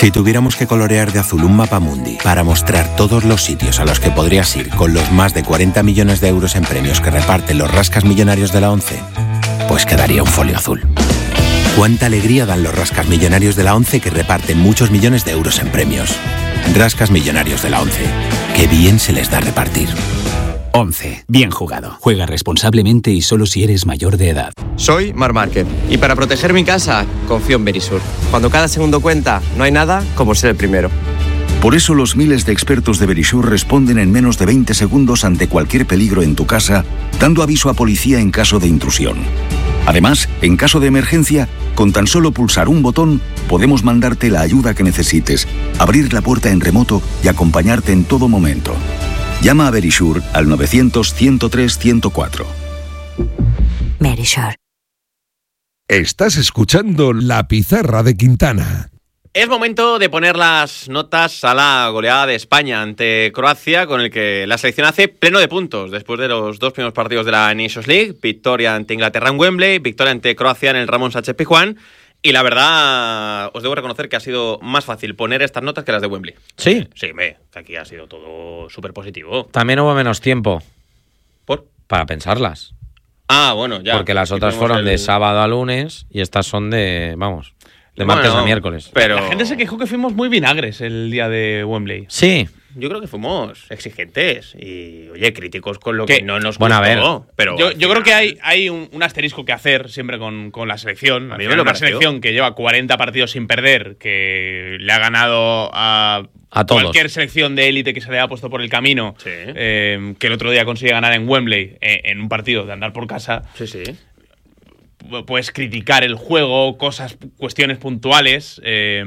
Si tuviéramos que colorear de azul un mapamundi para mostrar todos los sitios a los que podrías ir con los más de 40 millones de euros en premios que reparten los rascas millonarios de la ONCE, pues quedaría un folio azul. Cuánta alegría dan los rascas millonarios de la ONCE que reparten muchos millones de euros en premios. Rascas millonarios de la ONCE. Qué bien se les da repartir. ONCE. Bien jugado. Juega responsablemente y solo si eres mayor de edad. Soy Marc Márquez y para proteger mi casa confío en Verisur. Cuando cada segundo cuenta, no hay nada como ser el primero. Por eso los miles de expertos de Verisur responden en menos de 20 segundos ante cualquier peligro en tu casa, dando aviso a policía en caso de intrusión. Además, en caso de emergencia, con tan solo pulsar un botón, podemos mandarte la ayuda que necesites, abrir la puerta en remoto y acompañarte en todo momento. Llama a Verisur al 900-103-104. Verisur. Estás escuchando La Pizarra de Quintana. Es momento de poner las notas a la goleada de España ante Croacia, con el que la selección hace pleno de puntos después de los dos primeros partidos de la Nations League. Victoria ante Inglaterra en Wembley, victoria ante Croacia en el Ramón Sánchez Pizjuán. Y la verdad, os debo reconocer que ha sido más fácil poner estas notas que las de Wembley. ¿Sí? Sí, que aquí ha sido todo súper positivo. También hubo menos tiempo. ¿Por? Para pensarlas. Ah, bueno, ya. Porque las otras fueron de sábado a lunes y estas son de, vamos, de martes a miércoles. Pero la gente se quejó que fuimos muy vinagres el día de Wembley. Sí. Yo creo que fuimos exigentes y, oye, críticos con lo que no nos gustó. Bueno, a ver. Pero yo creo que hay un asterisco que hacer siempre con la selección. A mí me lo una pareció. selección que lleva 40 partidos sin perder, que le ha ganado a todos. Cualquier selección de élite que se le haya puesto por el camino, Sí. Que el otro día consigue ganar en Wembley en un partido de andar por casa. Sí, sí. Puedes criticar el juego, cuestiones puntuales,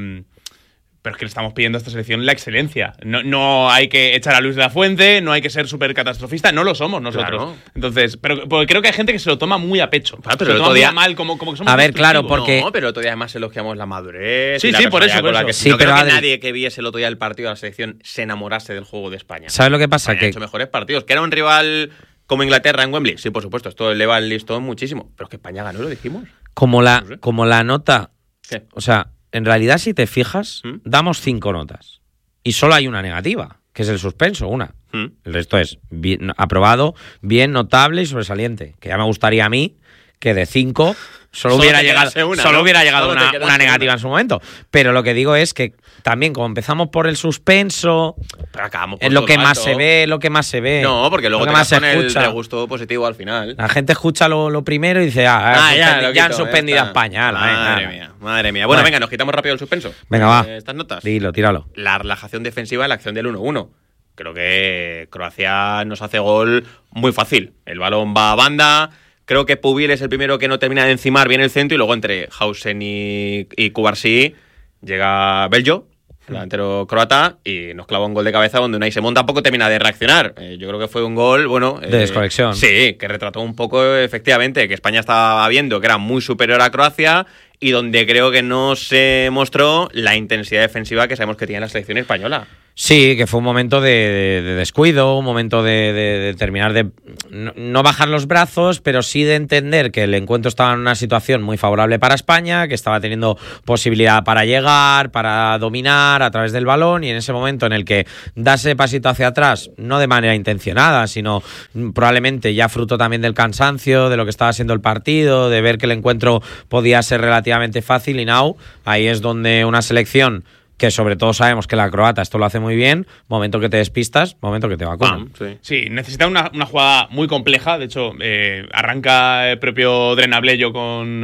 pero es que le estamos pidiendo a esta selección la excelencia. No hay que echar a Luis de la Fuente, no hay que ser súper catastrofista, no lo somos nosotros. Claro. Entonces, pero porque creo que hay gente que se lo toma muy a pecho. Claro, pero se lo el toma otro día- muy mal, como que somos A ver, claro, destructivos. porque- No, pero otro día además elogiamos la madurez. Sí, y la sí, por personalidad eso, con por la que eso. Sí, no pero creo que Adri- nadie que viese el otro día el partido de la selección se enamorase del juego de España. ¿Sabes lo que pasa? España ha hecho mejores partidos. Que era un rival como Inglaterra en Wembley. Sí, por supuesto, esto eleva el listón muchísimo. Pero es que España ganó, lo dijimos. Como No sé. la nota, ¿Qué? o sea, en realidad si te fijas, ¿Mm? damos 5 notas. Y solo hay una negativa, que es el suspenso, una. ¿Mm? El resto es bien, aprobado, bien, notable y sobresaliente. Que ya me gustaría a mí que de 5 solo hubiera te llegado, quedase una, solo ¿no? hubiera llegado Solo te una quedase negativa una. en su momento. Pero lo que digo es que también como empezamos por el suspenso, Pero acabamos por es lo todo que más alto. se ve, lo que más se ve. No, porque luego lo te que vas más con se el escucha. regusto positivo al final. La gente escucha lo primero y dice, ya lo han quito, suspendido a está. España. ala, Madre venga. mía, madre mía. Bueno, Bueno. venga, nos quitamos rápido el suspenso. Venga, va. Estas notas. Dilo, tíralo. La relajación defensiva en la acción del 1-1. Creo que Croacia nos hace gol muy fácil. El balón va a banda. Creo que Pubil es el primero que no termina de encimar bien el centro y luego entre Hausen y Cubarsí llega Beljo, el delantero croata, y nos clava un gol de cabeza donde Unai Simón tampoco termina de reaccionar. Yo creo que fue un gol, bueno... De desconexión. Sí, que retrató un poco, efectivamente, que España estaba viendo que era muy superior a Croacia y donde creo que no se mostró la intensidad defensiva que sabemos que tiene la selección española. Sí, que fue un momento de descuido, un momento de terminar de no bajar los brazos, pero sí de entender que el encuentro estaba en una situación muy favorable para España, que estaba teniendo posibilidad para llegar, para dominar a través del balón, y en ese momento en el que das ese pasito hacia atrás, no de manera intencionada, sino probablemente ya fruto también del cansancio, de lo que estaba siendo el partido, de ver que el encuentro podía ser relativamente fácil, y ahí es donde una selección que sobre todo sabemos que la croata esto lo hace muy bien, momento que te despistas, momento que te vacunan. Sí, necesita una jugada muy compleja. De hecho, arranca el propio Drenableyo con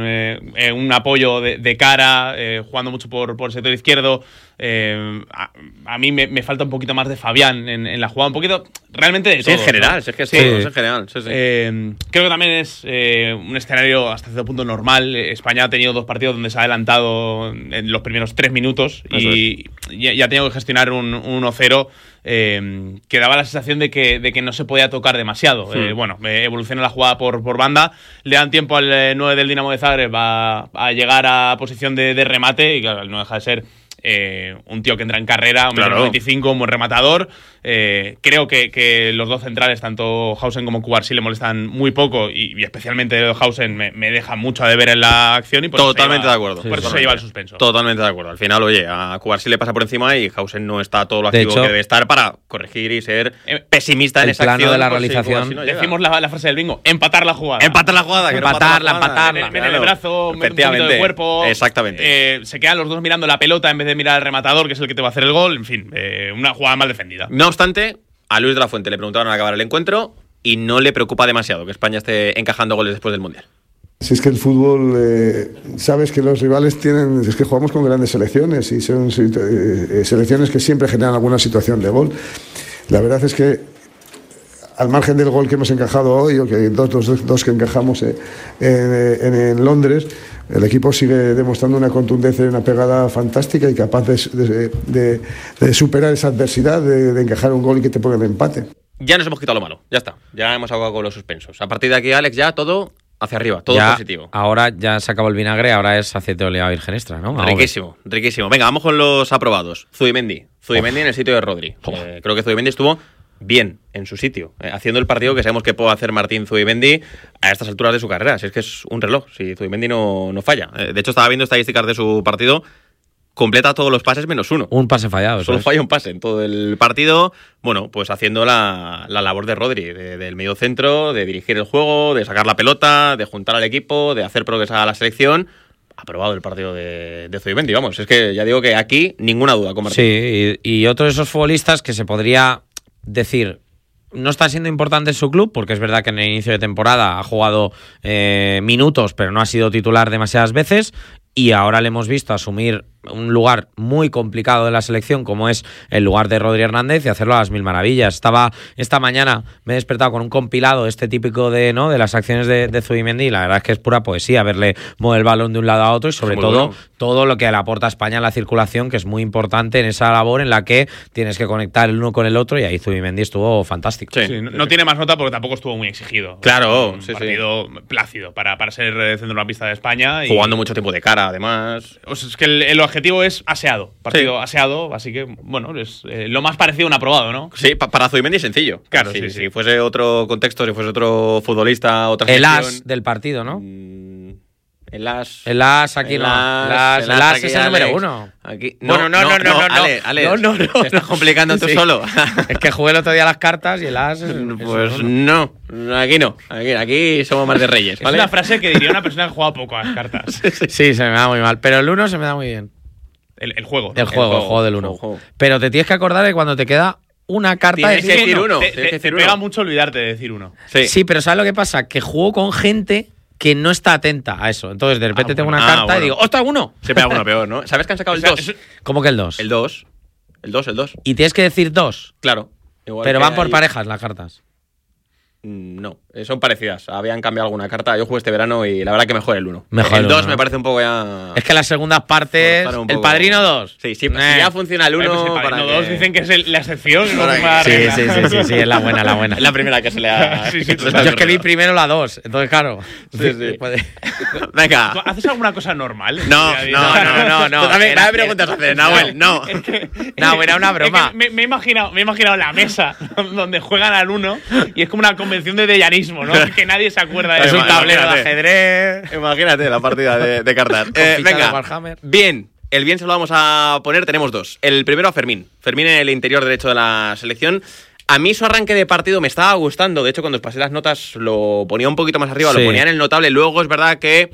un apoyo de cara, jugando mucho por el sector izquierdo. A mí me falta un poquito más de Fabián en la jugada, un poquito realmente de todo. Sí, en general, ¿no? si es que Sí. es en general. Sí, sí. Creo que también es un escenario hasta cierto punto normal. España ha tenido 2 partidos donde se ha adelantado en los primeros 3 minutos y ya ha tenido que gestionar un 1-0 que daba la sensación de que no se podía tocar demasiado. Evoluciona la jugada por banda, le dan tiempo al 9 del Dinamo de Zagreb a llegar a posición de remate, y claro, no deja de ser un tío que entra en carrera, un 1,95 m, un buen rematador. Creo que los dos centrales, tanto Hausen como Cubarsí, le molestan muy poco y especialmente Hausen me deja mucho a deber en la acción. Y por totalmente de acuerdo. Por eso se lleva el suspenso. Totalmente de acuerdo. Al final, oye, a Cubarsí le pasa por encima y Hausen no está todo lo activo que debe estar para corregir y ser pesimista en esa acción. El plano de la realización. Si no decimos la frase del bingo: empatar la jugada. Empatar la jugada. Empatarla. Mete el brazo, mete un poquito de cuerpo. Exactamente. Se quedan los dos mirando la pelota en vez de mirar al rematador, que es el que te va a hacer el gol. En fin, una jugada mal defendida. No obstante, a Luis de la Fuente le preguntaron al acabar el encuentro y no le preocupa demasiado que España esté encajando goles después del Mundial. Si es que el fútbol, sabes que los rivales es que jugamos con grandes selecciones y son selecciones que siempre generan alguna situación de gol. La verdad es que al margen del gol que hemos encajado hoy, o que dos que encajamos en Londres, el equipo sigue demostrando una contundencia y una pegada fantástica y capaz de superar esa adversidad, de encajar un gol y que te ponga el empate. Ya nos hemos quitado lo malo, ya está. Ya hemos acabado con los suspensos. A partir de aquí, Alex, ya todo hacia arriba, todo ya, positivo. Ahora ya se acabó el vinagre, ahora es aceite de oliva virgen extra, ¿no? Riquísimo. Venga, vamos con los aprobados. Zubimendi en el sitio de Rodri. Creo que Zubimendi estuvo bien en su sitio, haciendo el partido que sabemos que puede hacer Martín Zubimendi a estas alturas de su carrera. Si es que es un reloj, si Zubimendi no falla. De hecho, estaba viendo estadísticas de su partido, completa todos los pases menos uno. Un pase fallado. Solo falla un pase en todo el partido. Bueno, pues haciendo la labor de Rodri, del medio centro, de dirigir el juego, de sacar la pelota, de juntar al equipo, de hacer progresar a la selección. Aprobado el partido de Zubimendi, vamos. Es que ya digo que aquí ninguna duda con Martín. Sí, y otro de esos futbolistas que se podría decir, no está siendo importante en su club, porque es verdad que en el inicio de temporada ha jugado minutos, pero no ha sido titular demasiadas veces, y ahora le hemos visto asumir un lugar muy complicado de la selección, como es el lugar de Rodri Hernández, y hacerlo a las mil maravillas. Esta mañana me he despertado con un compilado típico de las acciones de Zubimendi, y la verdad es que es pura poesía verle mover el balón de un lado a otro, y sobre todo lo que le aporta a España en la circulación, que es muy importante en esa labor en la que tienes que conectar el uno con el otro, y ahí Zubimendi estuvo fantástico. Sí, no tiene más nota porque tampoco estuvo muy exigido. Claro, un partido plácido para ser centrocampista de España. Jugando mucho tiempo de cara, además. Pues es que el objetivo es aseado, partido aseado, así que, bueno, es lo más parecido a un aprobado, ¿no? Sí, para Zubimendi es sencillo. Claro, si fuese otro contexto, si fuese otro futbolista, otra selección. El as del partido, ¿no? El as aquí no. El as es el número uno. Aquí. No. Ale, te estás complicando tú solo. Es que jugué el otro día las cartas y el as es pues no, aquí no. Aquí somos más de reyes, ¿vale? Es una frase que diría una persona que juega poco a las cartas. Sí, se me da muy mal. Pero el 1 se me da muy bien. El juego. El juego del 1. Pero te tienes que acordar de cuando te queda una carta. Tienes que decir uno. Te pega mucho olvidarte de decir uno. Sí, pero ¿sabes lo que pasa? Que juego con gente que no está atenta a eso. Entonces, de repente tengo una carta y digo, ¡ostras, uno! Se pega uno peor, ¿no? ¿Sabes que han sacado el 2? ¿Cómo que el 2? El 2. ¿Y tienes que decir 2? Claro. Pero van por parejas las cartas. No, son parecidas. Habían cambiado alguna carta. Yo jugué este verano y la verdad que mejor el 1. Mejor el 2 me parece un poco ya. Es que las segundas partes. El Padrino 2. Sí, si ya funciona el 1. Pues el Padrino 2 dicen que es la excepción. Sí, es la buena. Es la primera que se le ha. Yo es que vi primero la 2. Entonces, claro. Sí. Venga. ¿Tú haces alguna cosa normal? No. ¿Qué preguntas haces, Nahuel? No. No, era una broma. Me he imaginado la mesa donde juegan al 1 y es como una convención de dellanismo, ¿no? Que nadie se acuerda de eso. Es un tablero de ajedrez. Imagínate la partida de cartas. Venga, bien. El bien se lo vamos a poner, tenemos dos. El primero a Fermín. Fermín en el interior derecho de la selección. A mí su arranque de partido me estaba gustando. De hecho, cuando os pasé las notas lo ponía un poquito más arriba, lo ponía en el notable. Luego es verdad que,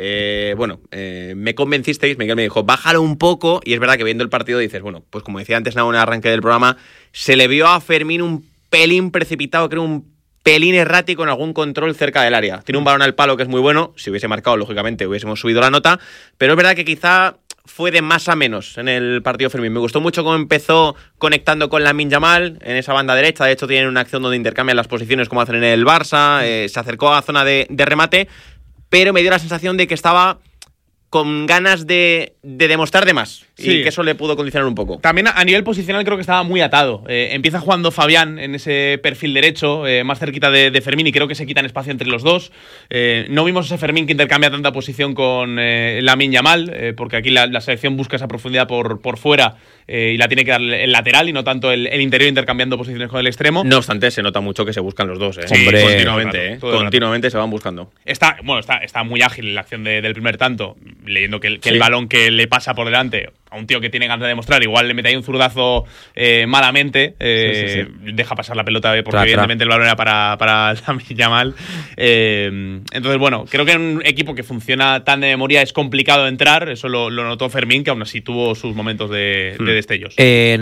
me convencisteis. Miguel me dijo, bájalo un poco. Y es verdad que viendo el partido dices, bueno, pues como decía antes en el arranque del programa, se le vio a Fermín un pelín precipitado, creo un pelín errático en algún control cerca del área. Tiene un balón al palo que es muy bueno. Si hubiese marcado, lógicamente, hubiésemos subido la nota. Pero es verdad que quizá fue de más a menos en el partido Fermín. Me gustó mucho cómo empezó conectando con Lamine Yamal en esa banda derecha. De hecho, tienen una acción donde intercambian las posiciones como hacen en el Barça. Se acercó a la zona de remate, pero me dio la sensación de que estaba con ganas de demostrar de más. y que eso le pudo condicionar un poco. También a nivel posicional creo que estaba muy atado. Empieza jugando Fabián en ese perfil derecho, más cerquita de Fermín, y creo que se quitan espacio entre los dos. No vimos ese Fermín que intercambia tanta posición con Lamine Yamal, porque aquí la selección busca esa profundidad por fuera y la tiene que dar el lateral y no tanto el interior intercambiando posiciones con el extremo. No obstante, se nota mucho que se buscan los dos. Sí, hombre, continuamente. Continuamente se van buscando. Está muy ágil en la acción del primer tanto, leyendo que el balón que le pasa por delante a un tío que tiene ganas de demostrar, igual le mete ahí un zurdazo malamente, deja pasar la pelota porque evidentemente el balón era para Lamine Yamal. Entonces, bueno, creo que en un equipo que funciona tan de memoria es complicado entrar, eso lo notó Fermín, que aún así tuvo sus momentos de destellos.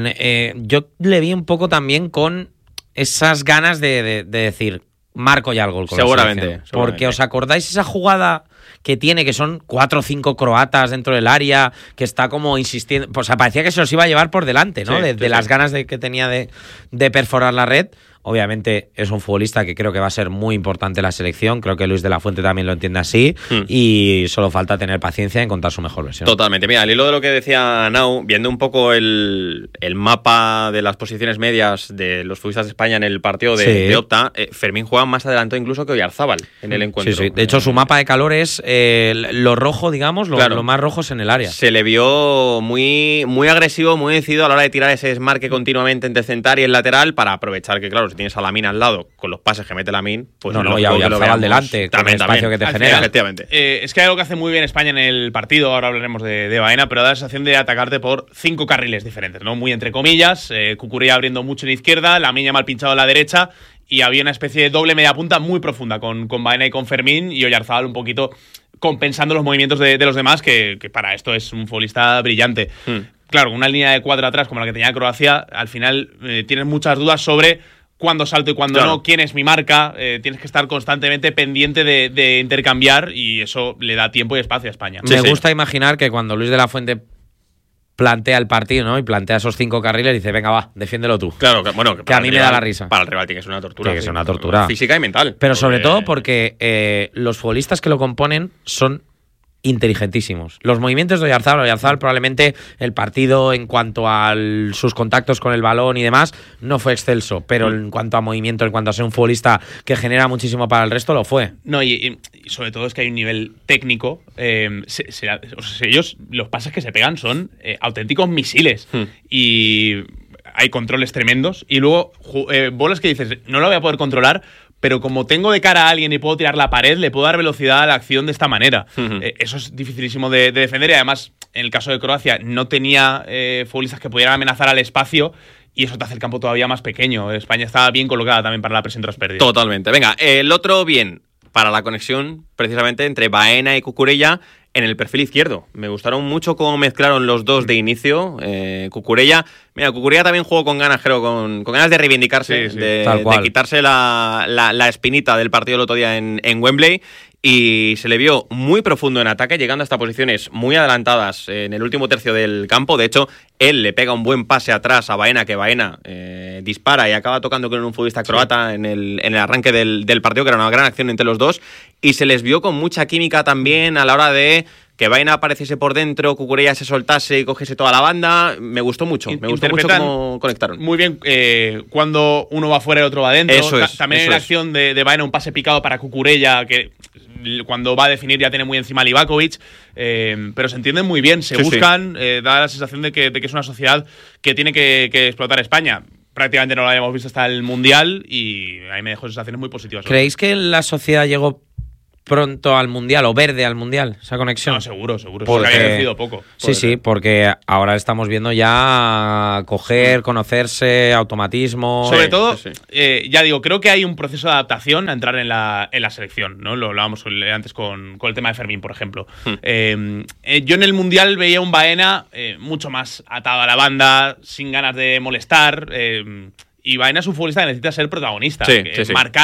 Yo le vi un poco también con esas ganas de decir, marco ya el gol con seguramente. Porque ¿os acordáis esa jugada que tiene, que son 4 o 5 croatas dentro del área, que está como insistiendo? Pues parecía que se los iba a llevar por delante, ¿no? De las ganas que tenía de perforar la red. Obviamente es un futbolista que creo que va a ser muy importante en la selección. Creo que Luis de la Fuente también lo entiende así. Y solo falta tener paciencia en encontrar su mejor versión. Totalmente. Mira, al hilo de lo que decía Nau, viendo un poco el mapa de las posiciones medias de los futbolistas de España en el partido de Opta, Fermín juega más adelantado incluso que Oyarzábal en el encuentro. Sí. De hecho, su mapa de calor es lo rojo, digamos, lo más rojos en el área. Se le vio muy, muy agresivo, muy decidido a la hora de tirar ese desmarque continuamente entre central y el lateral para aprovechar que, claro, si tienes a Lamine al lado con los pases que mete Lamine, pues no, y a Oyarzábal delante, con el espacio que te genera. Efectivamente. Es que hay algo que hace muy bien España en el partido, ahora hablaremos de Baena, pero da la sensación de atacarte por 5 carriles diferentes, ¿no? Muy entre comillas, Cucurella abriendo mucho en izquierda, Lamine mal pinchado a la derecha, y había una especie de doble media punta muy profunda con Baena y con Fermín, y Oyarzábal un poquito compensando los movimientos de los demás, que para esto es un futbolista brillante. Claro, una línea de 4 atrás como la que tenía Croacia, al final tienes muchas dudas sobre cuándo salto y cuándo no, quién es mi marca, tienes que estar constantemente pendiente de intercambiar, y eso le da tiempo y espacio a España. Me gusta imaginar que cuando Luis de la Fuente plantea el partido, ¿no? Y plantea esos 5 carriles, dice, venga, va, defiéndelo tú. Claro, bueno, que a mí me da la risa. Para el rival tiene que ser una tortura. Tiene que ser una tortura. Física y mental. Pero sobre todo porque los futbolistas que lo componen son inteligentísimos. Los movimientos de Oyarzábal probablemente el partido en cuanto a sus contactos con el balón y demás no fue excelso, pero en cuanto a movimiento, en cuanto a ser un futbolista que genera muchísimo para el resto, lo fue. No, y sobre todo es que hay un nivel técnico. Ellos, los pases que se pegan son auténticos misiles y hay controles tremendos, y luego bolas que dices, no la voy a poder controlar, pero como tengo de cara a alguien y puedo tirar la pared, le puedo dar velocidad a la acción de esta manera. Eso es dificilísimo de defender, y además, en el caso de Croacia, no tenía futbolistas que pudieran amenazar al espacio, y eso te hace el campo todavía más pequeño. España estaba bien colocada también para la presión tras pérdidas. Totalmente. Venga, el otro bien para la conexión, precisamente, entre Baena y Cucurella en el perfil izquierdo. Me gustaron mucho cómo mezclaron los dos de inicio. Cucurella también jugó con ganas, creo, con ganas de reivindicarse, de quitarse la espinita del partido el otro día en Wembley, y se le vio muy profundo en ataque, llegando hasta posiciones muy adelantadas en el último tercio del campo. De hecho, él le pega un buen pase atrás a Baena, que Baena dispara y acaba tocando con un futbolista croata en el arranque del partido, que era una gran acción entre los dos, y se les vio con mucha química también a la hora de que Baena apareciese por dentro, Cucurella se soltase y cogiese toda la banda. Me gustó mucho cómo conectaron. Muy bien, cuando uno va fuera y el otro va dentro. También hay la acción de Baena, un pase picado para Cucurella, que cuando va a definir ya tiene muy encima a Livakovic, pero se entienden muy bien, se buscan, da la sensación de que es una sociedad que tiene que explotar España. Prácticamente no lo habíamos visto hasta el Mundial, y ahí me dejó sensaciones muy positivas. ¿Creéis que la sociedad llegó pronto al Mundial o verde al Mundial, esa conexión? No, seguro. Porque había crecido poco. Sí, porque ahora estamos viendo ya conocerse, automatismo. Sobre todo, ya digo, creo que hay un proceso de adaptación a entrar en la selección, ¿no? Lo hablábamos antes con el tema de Fermín, por ejemplo. Yo en el Mundial veía un Baena mucho más atado a la banda, sin ganas de molestar. Y Baena es un futbolista que necesita ser protagonista, marcar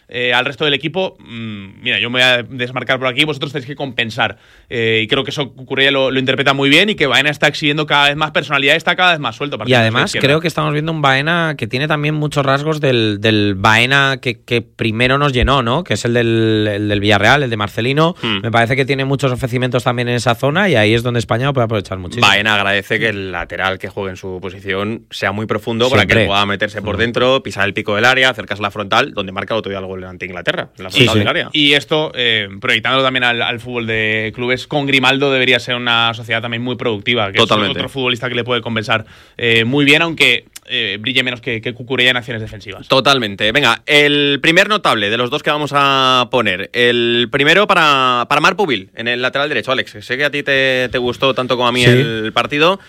al resto del equipo, mira, yo me voy a desmarcar por aquí, vosotros tenéis que compensar. Y creo que eso Cucurella lo interpreta muy bien y que Baena está exhibiendo cada vez más personalidad, está cada vez más suelto. Y además creo que estamos viendo un Baena que tiene también muchos rasgos del Baena que primero nos llenó, ¿no? Que es el del Villarreal, el de Marcelino. Me parece que tiene muchos ofrecimientos también en esa zona y ahí es donde España puede aprovechar muchísimo. Baena agradece que el lateral que juegue en su posición sea muy profundo para que pueda meterse por dentro, pisar el pico del área, acercarse a la frontal, donde marca el otro día el gol ante Inglaterra, en la frontal del área. Y esto, proyectándolo también al fútbol de clubes, con Grimaldo debería ser una sociedad también muy productiva, que Totalmente. es otro futbolista que le puede compensar muy bien, aunque brille menos que Cucurella en acciones defensivas. Totalmente. Venga, el primer notable de los dos que vamos a poner. El primero para Marc Pubil, en el lateral derecho. Alex, sé que a ti te gustó tanto como a mí el partido.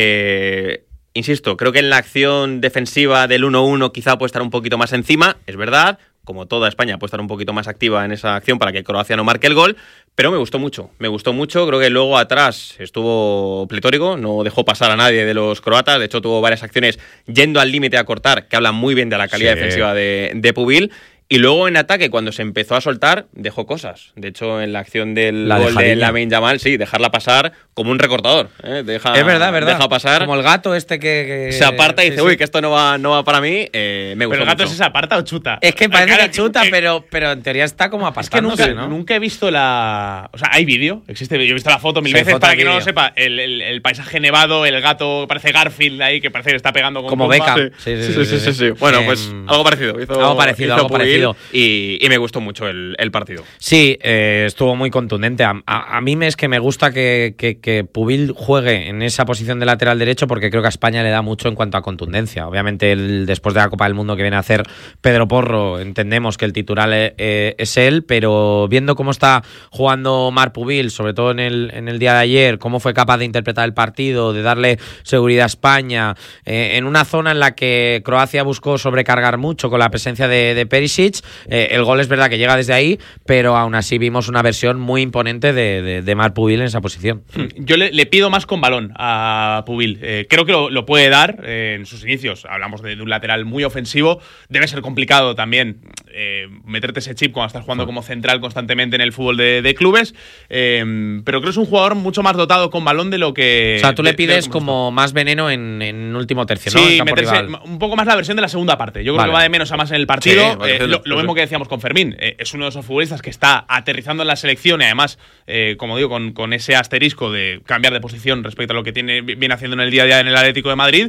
Insisto, creo que en la acción defensiva del 1-1 quizá puede estar un poquito más encima, es verdad. Como toda España puede estar un poquito más activa en esa acción para que Croacia no marque el gol, pero me gustó mucho, creo que luego atrás estuvo pletórico, no dejó pasar a nadie de los croatas, de hecho tuvo varias acciones yendo al límite a cortar, que hablan muy bien de la calidad defensiva de Pubil. Y luego en ataque, cuando se empezó a soltar, dejó cosas. De hecho, en la acción del gol de Lamine Yamal, dejarla pasar como un recortador. Es verdad. Deja pasar. Como el gato que se aparta y dice, uy, que esto no va para mí. Me gustó. ¿Pero el gato mucho. se aparta o chuta? Es que parece que chuta, pero en teoría está como apartándose, es que nunca he visto la... O sea, hay vídeo, existe vídeo. Yo he visto la foto mil veces, para quien no lo sepa. El paisaje nevado, el gato, parece Garfield ahí, que parece que está pegando con como Beckham. Sí. Bueno, pues algo parecido. Algo parecido. Y me gustó mucho el partido. Sí, estuvo muy contundente. A mí es que me gusta que Pubil juegue en esa posición de lateral derecho porque creo que a España le da mucho en cuanto a contundencia. Obviamente, después de la Copa del Mundo que viene a hacer Pedro Porro, entendemos que el titular es él, pero viendo cómo está jugando Marc Pubil, sobre todo en el día de ayer, cómo fue capaz de interpretar el partido, de darle seguridad a España, en una zona en la que Croacia buscó sobrecargar mucho con la presencia de Perisic. El gol es verdad que llega desde ahí, pero aún así vimos una versión muy imponente de Marc Pubil en esa posición. Yo le pido más con balón a Pubil. Creo que lo puede dar en sus inicios. Hablamos de un lateral muy ofensivo. Debe ser complicado también meterte ese chip cuando estás jugando como central constantemente en el fútbol de clubes. Pero creo que es un jugador mucho más dotado con balón de lo que... O sea, tú le pides como más veneno en último tercio, ¿no? Sí, meterse un poco más la versión de la segunda parte. Yo creo que va de menos a más en el partido. Lo mismo que decíamos con Fermín. Es uno de esos futbolistas que está aterrizando en la selección y además, como digo, con ese asterisco de cambiar de posición respecto a lo que viene haciendo en el día a día en el Atlético de Madrid.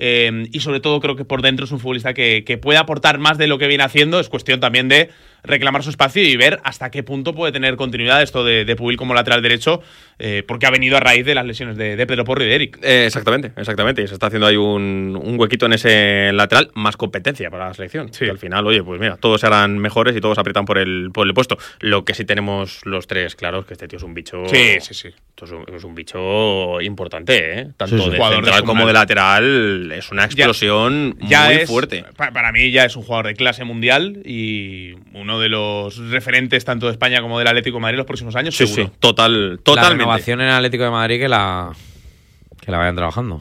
Y sobre todo creo que por dentro es un futbolista que puede aportar más de lo que viene haciendo. Es cuestión también de reclamar su espacio y ver hasta qué punto puede tener continuidad esto de Pubil como lateral derecho, porque ha venido a raíz de las lesiones de Pedro Porro y de Eric. Exactamente. Y se está haciendo ahí un huequito en ese lateral, más competencia para la selección. Sí. Que al final, oye, pues mira, todos serán mejores y todos aprietan por el puesto. Lo que sí tenemos los tres claros, que este tío es un bicho... Sí. Esto es un bicho importante, ¿eh? Tanto de jugador central como de lateral. Es una explosión muy fuerte. Para mí ya es un jugador de clase mundial y uno de los referentes tanto de España como del Atlético de Madrid en los próximos años, seguro. Sí, totalmente. La renovación en el Atlético de Madrid que la vayan trabajando.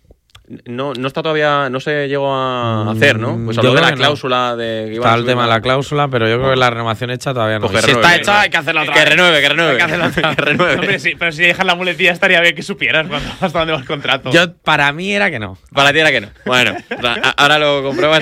No está todavía, no se llegó a hacer, ¿no? Pues habló de la cláusula de... Está el tema de la cláusula, pero yo creo que la renovación hecha todavía no. Pues si está hecha, hay que hacerla otra vez. Que renueve. Hay que hacerla otra vez. Que renueve. Hombre, sí, pero si dejas la muletilla estaría bien que supieras hasta dónde va el contrato. Para mí era que no. Para ti era que no. Bueno, ahora lo compruebas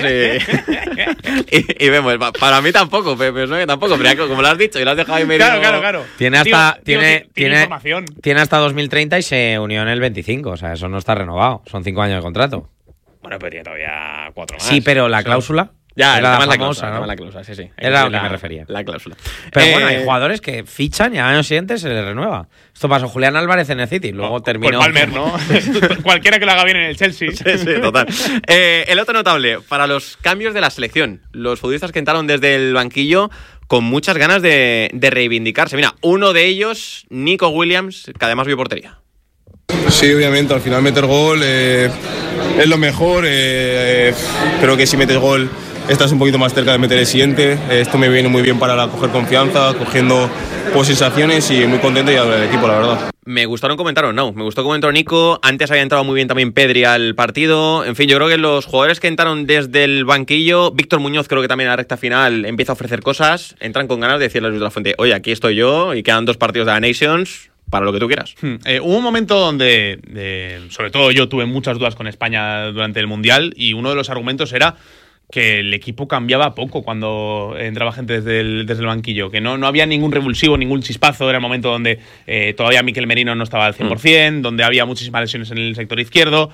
y vemos. Para mí tampoco, pero como lo has dicho y lo has dejado ahí medio... Claro. Tiene hasta, tiene información. Tiene hasta 2030 y se unió en el 25. O sea, eso no está renovado. Son 5 años de contrato. Bueno, pero tiene todavía 4 más. Sí, pero la cláusula... Ya, era la famosa, ¿no? La cláusula, sí. Era a lo que me refería. La cláusula. Pero bueno, hay jugadores que fichan y al año siguiente se les renueva. Esto pasó Julián Álvarez en el City, luego terminó... Con Palmer, ¿no? Cualquiera que lo haga bien en el Chelsea. Sí, total. El otro notable, para los cambios de la selección. Los futbolistas que entraron desde el banquillo con muchas ganas de reivindicarse. Mira, uno de ellos, Nico Williams, que además vio portería. Sí, obviamente, al final meter gol es lo mejor. Creo que si metes gol estás un poquito más cerca de meter el siguiente. Esto me viene muy bien para coger confianza, cogiendo sensaciones y muy contento ya del equipo, la verdad. Me gustaron comentaron, no. Me gustó comentar Nico. Antes había entrado muy bien también Pedri al partido. En fin, yo creo que los jugadores que entraron desde el banquillo, Víctor Muñoz creo que también a la recta final empieza a ofrecer cosas, entran con ganas de decirle a Luis de la Fuente, oye, aquí estoy yo y quedan 2 partidos de la Nations para lo que tú quieras. Hubo un momento donde, sobre todo yo tuve muchas dudas con España durante el Mundial y uno de los argumentos era que el equipo cambiaba poco cuando entraba gente desde el banquillo, que no había ningún revulsivo, ningún chispazo. Era el momento donde todavía Mikel Merino no estaba al 100%, donde había muchísimas lesiones en el sector izquierdo.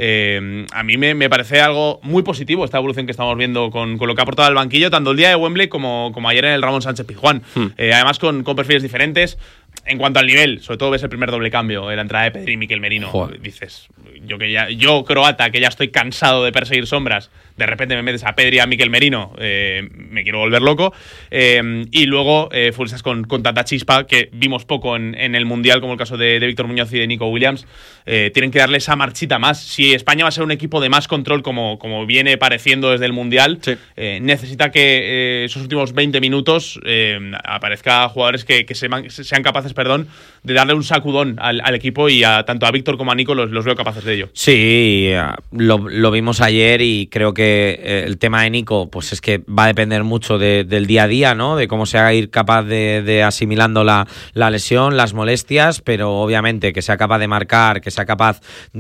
A mí me parece algo muy positivo esta evolución que estamos viendo con lo que ha aportado el banquillo, tanto el día de Wembley como ayer en el Ramón Sánchez Pizjuán. Además con perfiles diferentes. En cuanto al nivel, sobre todo ves el primer doble cambio, la entrada de Pedri y Mikel Merino. Joder. Dices, yo croata, que ya estoy cansado de perseguir sombras, de repente me metes a Pedri y a Mikel Merino, me quiero volver loco. Y luego futbolistas con tanta chispa que vimos poco en el Mundial, como el caso de Víctor Muñoz y de Nico Williams. Tienen que darle esa marchita más. Si España va a ser un equipo de más control, como viene pareciendo desde el Mundial, sí, necesita que esos últimos 20 minutos aparezcan jugadores que sean capaces de darle un sacudón al equipo, y tanto a Víctor como a Nico los veo capaces de ello. Sí, lo vimos ayer, y creo que el tema de Nico pues es que va a depender mucho del día a día, ¿no? De cómo sea ir capaz de asimilando la lesión, las molestias, pero obviamente que sea capaz de marcar, que sea capaz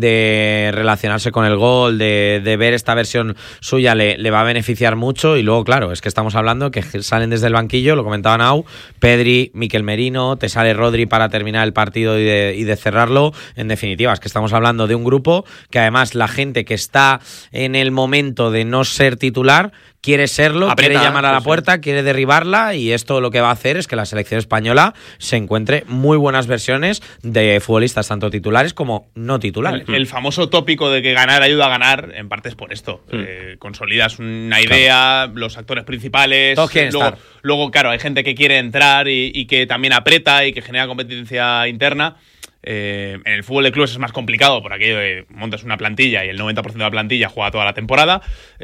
de relacionarse con el gol, de ver esta versión suya, le va a beneficiar mucho. Y luego, claro, es que estamos hablando que salen desde el banquillo, lo comentaba Nau, Pedri, Mikel Merino, te sale Rodri para terminar el partido y de cerrarlo. En definitiva, es que estamos hablando de un grupo que además la gente que está en el momento de no ser titular quiere serlo, quiere llamar a la puerta, quiere derribarla, y esto lo que va a hacer es que la selección española se encuentre muy buenas versiones de futbolistas, tanto titulares como no titulares. El famoso tópico de que ganar ayuda a ganar, en parte es por esto. Consolidas una idea, claro, los actores principales. Todos quieren estar. Luego, claro, hay gente que quiere entrar y que también aprieta y que genera competencia interna. En el fútbol de clubes es más complicado por aquello de montas una plantilla y el 90% de la plantilla juega toda la temporada.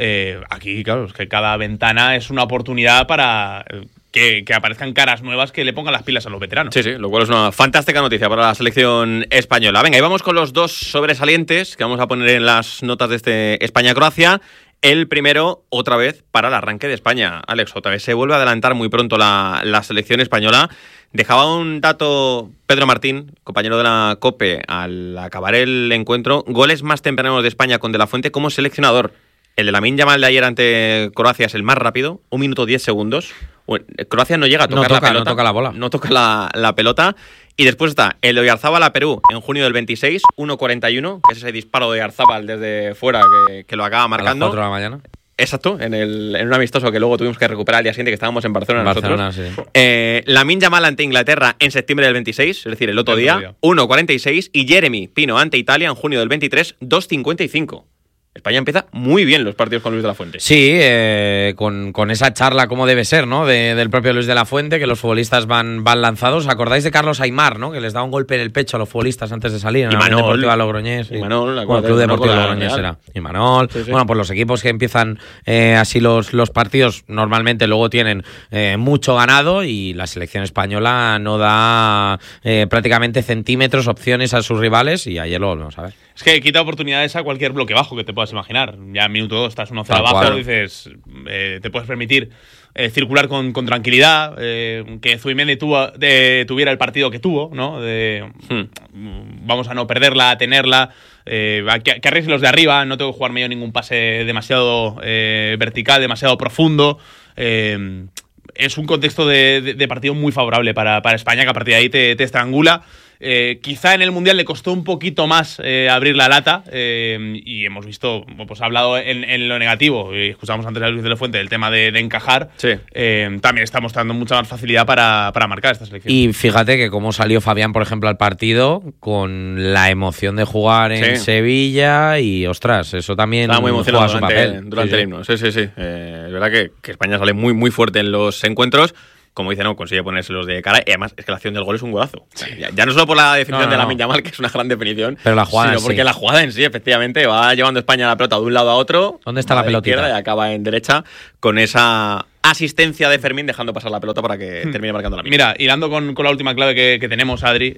Aquí, claro, es que cada ventana es una oportunidad para que aparezcan caras nuevas que le pongan las pilas a los veteranos. Sí, lo cual es una fantástica noticia para la selección española. Venga, y vamos con los 2 sobresalientes que vamos a poner en las notas de este España-Croacia. El primero, otra vez, para el arranque de España. Alex, otra vez se vuelve a adelantar muy pronto la selección española. Dejaba un dato Pedro Martín, compañero de la COPE, al acabar el encuentro: goles más tempranos de España con De la Fuente como seleccionador. El de Lamine Yamal de ayer ante Croacia es el más rápido, 1 minuto 10 segundos. Croacia no llega a tocar la pelota. No toca la bola. No toca la pelota. Y después está el de Oyarzábal a Perú en junio del 26, 1.41, que es ese disparo de Oyarzábal desde fuera que lo acaba marcando. A las 4 de la mañana. Exacto, en un amistoso que luego tuvimos que recuperar al día siguiente, que estábamos en Barcelona nosotros. Sí. Lamine Yamal ante Inglaterra en septiembre del 26, es decir, el otro día, 1.46. Y Jeremy Pino ante Italia en junio del 23, 2.55. España empieza muy bien los partidos con Luis de la Fuente. Sí, con esa charla como debe ser, ¿no? Del propio Luis de la Fuente, que los futbolistas van lanzados. ¿Os acordáis de Carlos Aimar, ¿no? Que les da un golpe en el pecho a los futbolistas antes de salir en la Unión Deportiva Logroñés. Y Manol, Club Deportivo Logroñés era. Y Manol. Sí. Bueno, pues los equipos que empiezan así los partidos normalmente luego tienen mucho ganado, y la selección española no da prácticamente centímetros, opciones a sus rivales, y ayer lo volvemos a ver. Es que quita oportunidades a cualquier bloque bajo que te puedas imaginar. Ya en minuto 2 estás 1-0 abajo, dices, te puedes permitir circular con tranquilidad, que Zubimendi tuviera el partido que tuvo, ¿no? Vamos a no perderla, a tenerla, que arriesgue los de arriba, no tengo que jugarme yo ningún pase demasiado vertical, demasiado profundo. Es un contexto de partido muy favorable para España, que a partir de ahí te estrangula. Quizá en el Mundial le costó un poquito más abrir la lata, y hemos visto, pues ha hablado en lo negativo, y escuchamos antes a Luis de la Fuente del tema de encajar. Sí. También está mostrando mucha más facilidad para marcar esta selección. Y fíjate que cómo salió Fabián, por ejemplo, al partido, con la emoción de jugar en Sevilla, y ostras, eso también estaba muy emocionado juega su papel durante el himno. Sí. Es verdad que España sale muy, muy fuerte en los encuentros, como dicen, no consigue ponérselos de cara. Y además, es que la acción del gol es un golazo. Sí. Ya no solo por la definición de Lamine Yamal, que es una gran definición, pero la jugada sino porque la jugada en sí, efectivamente, va llevando España la pelota de un lado a otro. ¿Dónde está la pelotita? Izquierda y acaba en derecha con esa asistencia de Fermín dejando pasar la pelota para que termine marcando Lamine. Mira, hilando con la última clave que tenemos, Adri,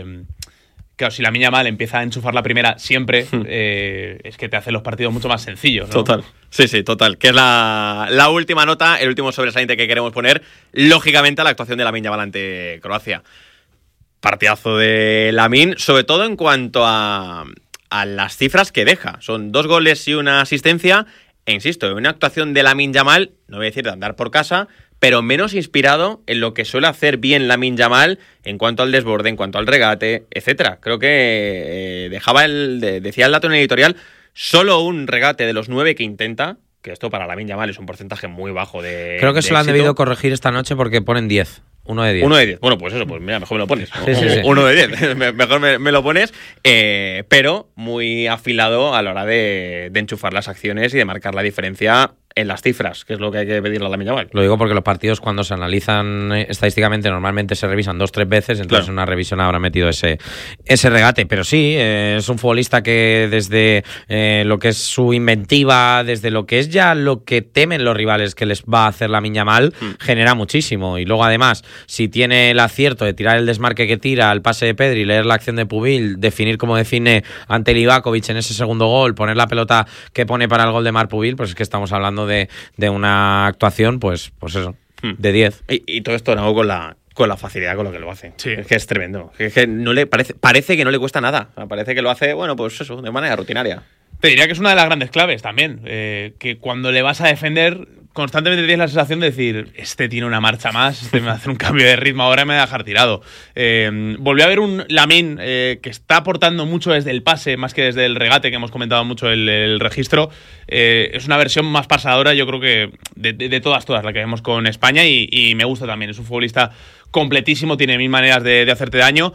claro, si Lamine Yamal empieza a enchufar la primera siempre, es que te hace los partidos mucho más sencillos, ¿no? Total. Sí, total. Que es la última nota, el último sobresaliente que queremos poner, lógicamente, a la actuación de Lamine Yamal ante Croacia. Partidazo de Lamine, sobre todo en cuanto a las cifras que deja. Son 2 goles y una asistencia. E insisto, una actuación de Lamine Yamal, no voy a decir de andar por casa, pero menos inspirado en lo que suele hacer bien Lamine Yamal en cuanto al desborde, en cuanto al regate, etcétera. Creo que decía el dato en el editorial, solo un regate de los 9 que intenta, que esto para Lamine Yamal es un porcentaje muy bajo de Creo que se lo han éxito. debido corregir esta noche porque ponen 10. 1 de 10. 1 de 10. Bueno, pues eso, pues mira, mejor me lo pones. Sí. 1 de 10. Mejor me lo pones. Pero muy afilado a la hora de enchufar las acciones y de marcar la diferencia en las cifras, que es lo que hay que pedirle a Lamine Yamal. Lo digo porque los partidos, cuando se analizan estadísticamente, normalmente se revisan 2-3 veces, entonces claro, una revisión habrá metido ese regate. Pero sí, es un futbolista que desde lo que es su inventiva, desde lo que es ya lo que temen los rivales que les va a hacer Lamine Yamal, genera muchísimo. Y luego además, si tiene el acierto de tirar el desmarque que tira, el pase de Pedri, leer la acción de Pubil, definir como define ante Livakovic en ese segundo gol, poner la pelota que pone para el gol de Marc Pubil, pues es que estamos hablando de una actuación, pues eso, de 10. Y todo esto no con la facilidad con lo que lo hace. Sí. Es que es tremendo. Es que no le parece que no le cuesta nada. Parece que lo hace, bueno, pues eso, de manera rutinaria. Te diría que es una de las grandes claves también, que cuando le vas a defender, constantemente tienes la sensación de decir, este tiene una marcha más, este me va a hacer un cambio de ritmo, ahora me va a dejar tirado. Volví a ver un Lamine que está aportando mucho desde el pase, más que desde el regate, que hemos comentado mucho el registro. Es una versión más pasadora, yo creo que de todas la que vemos con España, y me gusta también. Es un futbolista completísimo, tiene 1000 maneras de hacerte daño,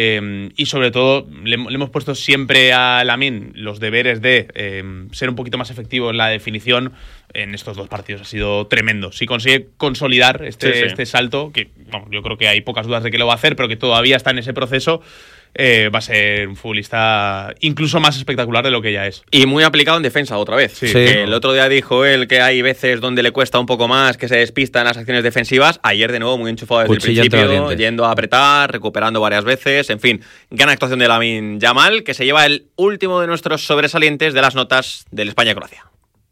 y sobre todo le hemos puesto siempre a Lamine los deberes de ser un poquito más efectivo en la definición. En estos 2 partidos ha sido tremendo. Si consigue consolidar este salto, que bueno, yo creo que hay pocas dudas de que lo va a hacer, pero que todavía está en ese proceso, va a ser un futbolista incluso más espectacular de lo que ya es. Y muy aplicado en defensa otra vez. Sí. El otro día dijo él que hay veces donde le cuesta un poco más, que se despista en las acciones defensivas. Ayer de nuevo muy enchufado desde el principio, yendo a apretar, recuperando varias veces. En fin, gran actuación de Lamine Yamal, que se lleva el último de nuestros sobresalientes de las notas del España-Croacia.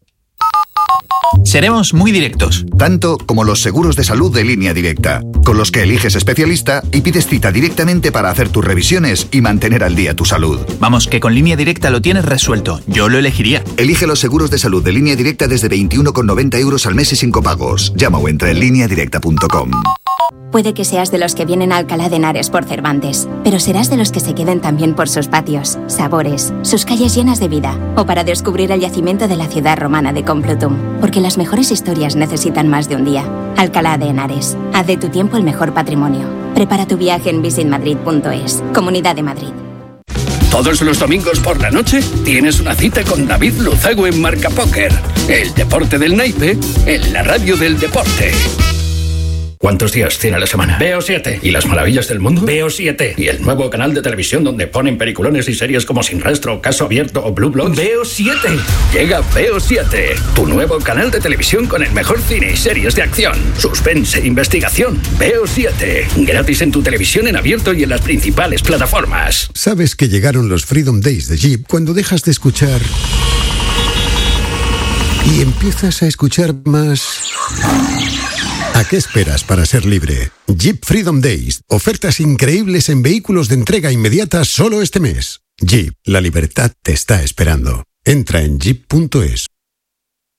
Seremos muy directos. Tanto como los seguros de salud de Línea Directa, con los que eliges especialista y pides cita directamente para hacer tus revisiones y mantener al día tu salud. Vamos, que con Línea Directa lo tienes resuelto. Yo lo elegiría. Elige los seguros de salud de Línea Directa desde 21,90 € al mes y sin copagos. Llama o entra en lineadirecta.com. Puede que seas de los que vienen a Alcalá de Henares por Cervantes, pero serás de los que se queden también por sus patios, sabores, sus calles llenas de vida, o para descubrir el yacimiento de la ciudad romana de Complutum, porque las mejores historias necesitan más de un día. Alcalá de Henares, haz de tu tiempo el mejor patrimonio. Prepara tu viaje en visitmadrid.es, Comunidad de Madrid. Todos los domingos por la noche tienes una cita con David Luzago en Marca Póker, el deporte del naipe en la radio del deporte. ¿Cuántos días tiene la semana? Veo 7. ¿Y las maravillas del mundo? Veo 7. ¿Y el nuevo canal de televisión donde ponen peliculones y series como Sin Rastro, Caso Abierto o Blue Bloods? Veo 7. Llega Veo 7, tu nuevo canal de televisión con el mejor cine y series de acción, suspense e investigación. Veo 7. Gratis en tu televisión en abierto y en las principales plataformas. ¿Sabes que llegaron los Freedom Days de Jeep cuando dejas de escuchar y empiezas a escuchar más? ¿A qué esperas para ser libre? Jeep Freedom Days. Ofertas increíbles en vehículos de entrega inmediata solo este mes. Jeep, la libertad te está esperando. Entra en jeep.es.